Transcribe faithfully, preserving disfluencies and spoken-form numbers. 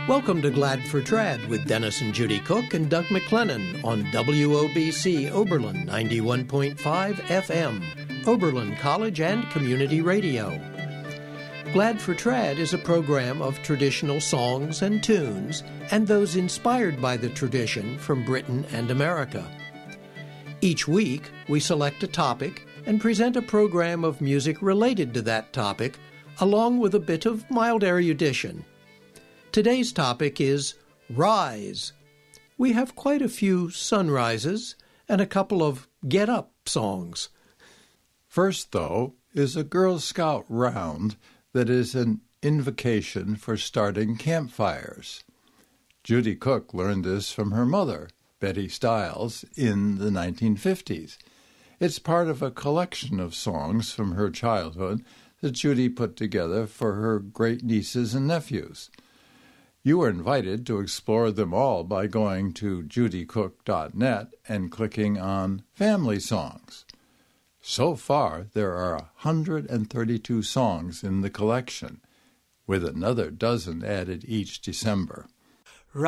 Welcome to Glad for Trad with Dennis and Judy Cook and Doug McLennan on W O B C Oberlin ninety-one point five F M, Oberlin College and Community Radio. Glad for Trad is a program of traditional songs and tunes and those inspired by the tradition from Britain and America. Each week, we select a topic and present a program of music related to that topic, along with a bit of mild erudition. Today's topic is Rise. We have quite a few sunrises and a couple of get-up songs. First, though, is a Girl Scout round that is an invocation for starting campfires. Judy Cook learned this from her mother, Betty Stiles, in the nineteen fifties. It's part of a collection of songs from her childhood that Judy put together for her great-nieces and nephews. You are invited to explore them all by going to judy cook dot net and clicking on Family Songs. So far, there are one hundred thirty-two songs in the collection, with another dozen added each December.